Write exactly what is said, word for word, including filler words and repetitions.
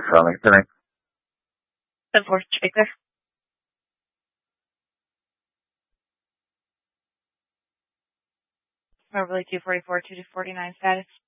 Charlie. Tonight. The fourth speaker. Moberly two forty-four, two forty-nine status.